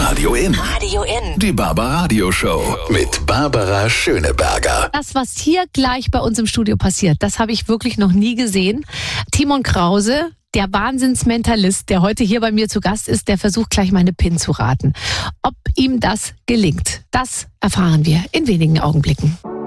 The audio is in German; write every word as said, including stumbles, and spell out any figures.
Radio In. Radio In. Die Barbaradio Show mit Barbara Schöneberger. Das, was hier gleich bei uns im Studio passiert, das habe ich wirklich noch nie gesehen. Timon Krause, der Wahnsinnsmentalist, der heute hier bei mir zu Gast ist, der versucht gleich meine P I N zu raten. Ob ihm das gelingt, das erfahren wir in wenigen Augenblicken.